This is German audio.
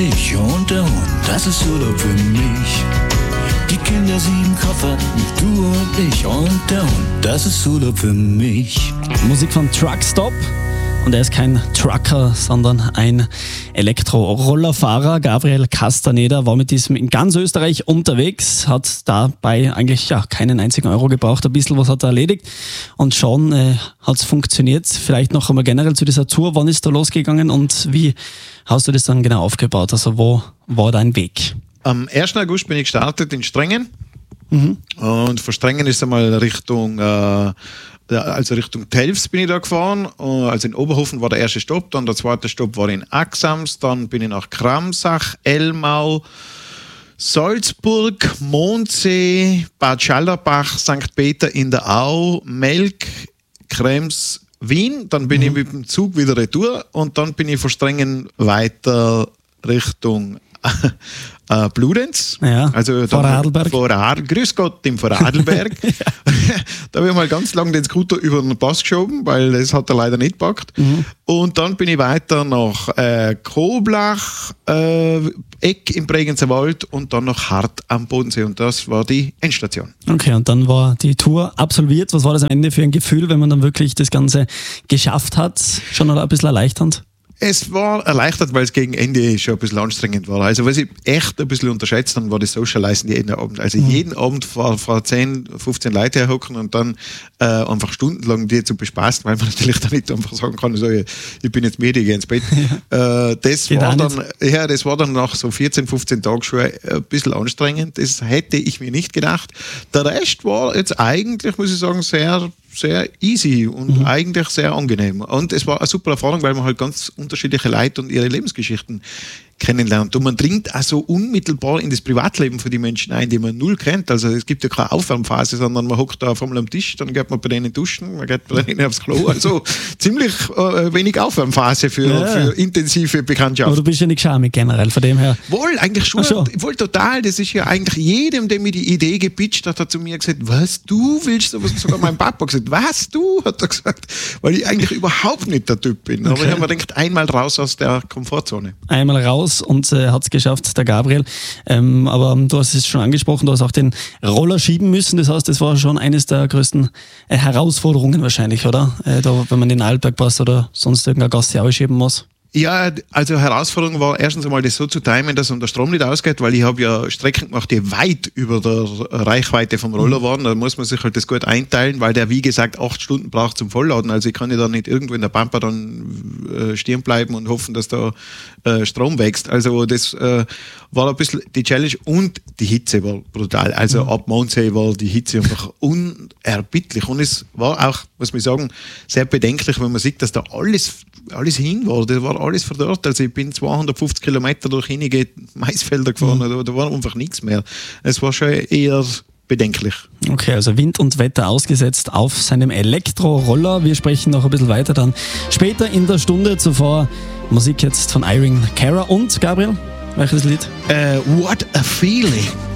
Ich und der Hund, das ist Urlaub für mich. Die Kinder, 7 Koffer, du und ich und der Hund, das ist Urlaub für mich. Musik von Truckstop. Und er ist kein Trucker, sondern ein Elektrorollerfahrer. Gabriel Castaneda war mit diesem in ganz Österreich unterwegs, hat dabei eigentlich keinen einzigen Euro gebraucht, ein bisschen was hat er erledigt und schon hat es funktioniert. Vielleicht noch einmal generell zu dieser Tour, wann ist da losgegangen und wie hast du das dann genau aufgebaut? Also wo war dein Weg? Am 1. August bin ich gestartet in Strengen und von Strengen ist einmal Richtung Telfs bin ich da gefahren. Also in Oberhofen war der erste Stopp, dann der zweite Stopp war in Axams, dann bin ich nach Kramsach, Elmau, Salzburg, Mondsee, Bad Schallerbach, St. Peter in der Au, Melk, Krems, Wien. Dann bin ich mit dem Zug wieder retour und dann bin ich von Strengen weiter Richtung Bludenz, also Vorarlberg. Grüß Gott im Vorarlberg. Da habe ich mal ganz lange den Scooter über den Pass geschoben, weil das hat er leider nicht gepackt. Und dann bin ich weiter nach Koblach, Eck im Bregenzer Wald und dann nach Hart am Bodensee und das war die Endstation. Okay, und dann war die Tour absolviert. Was war das am Ende für ein Gefühl, wenn man dann wirklich das Ganze geschafft hat? Schon ein bisschen erleichternd? Es war erleichtert, weil es gegen Ende schon ein bisschen anstrengend war. Also was ich echt ein bisschen unterschätzt habe, war das Socializen jeden Abend. Also jeden Abend vor 10, 15 Leute herhocken und dann einfach stundenlang die zu bespaßen, weil man natürlich dann nicht einfach sagen kann, so, ich bin jetzt müde, ich gehe ins Bett. Das war dann nach so 14, 15 Tagen schon ein bisschen anstrengend. Das hätte ich mir nicht gedacht. Der Rest war jetzt eigentlich, muss ich sagen, sehr easy und eigentlich sehr angenehm. Und es war eine super Erfahrung, weil man halt ganz unterschiedliche Leute und ihre Lebensgeschichten kennenlernt. Und man dringt auch so unmittelbar in das Privatleben von den Menschen ein, die man null kennt. Also es gibt ja keine Aufwärmphase, sondern man hockt da auf einmal am Tisch, dann geht man bei denen duschen, man geht bei denen aufs Klo. Also ziemlich wenig Aufwärmphase für intensive Bekanntschaften. Aber du bist ja nicht schamig generell, von dem her. Wohl, eigentlich schon. Wohl total. Das ist ja eigentlich jedem, der mir die Idee gepitcht hat, hat zu mir gesagt, was, du willst sowas? Sogar mein Papa gesagt, was, du? Hat er gesagt. Weil ich eigentlich überhaupt nicht der Typ bin. Aber ich habe mir gedacht, einmal raus aus der Komfortzone. Einmal raus und hat es geschafft, der Gabriel. Aber du hast es schon angesprochen, du hast auch den Roller schieben müssen. Das heißt, das war schon eines der größten Herausforderungen wahrscheinlich, oder? Da, wenn man den Altbergpass oder sonst irgendeine Gasse ausschieben muss. Ja, also Herausforderung war erstens einmal das so zu timen, dass der Strom nicht ausgeht, weil ich habe ja Strecken gemacht, die weit über der Reichweite vom Roller waren. Da muss man sich halt das gut einteilen, weil der, wie gesagt, 8 Stunden braucht zum Vollladen. Also ich kann ja da nicht irgendwo in der Pampa dann stehen bleiben und hoffen, dass da Strom wächst. Also das war ein bisschen die Challenge und die Hitze war brutal. Also ab Mondsee war die Hitze einfach unerbittlich und es war auch, muss man sagen, sehr bedenklich, wenn man sieht, dass da alles hin war. Da war alles verdorrt. Also ich bin 250 Kilometer durch einige Maisfelder gefahren, da war einfach nichts mehr. Es war schon eher bedenklich. Okay, also Wind und Wetter ausgesetzt auf seinem Elektroroller. Wir sprechen noch ein bisschen weiter dann später in der Stunde. Zuvor Musik jetzt von Irene Cara und Gabriel. Welches Lied? What a Feeling.